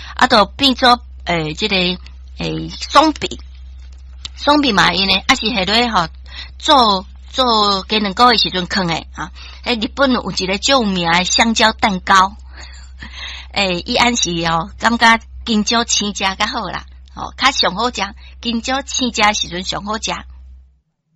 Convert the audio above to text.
啊，都变做这个松饼嘛，因为啊是下落吼做鸡卵糕的时阵坑诶啊，日本有一个最有名的香蕉蛋糕，伊安是哦，感觉金蕉青食较好啦，哦，较上好食，金蕉青食时阵上好食。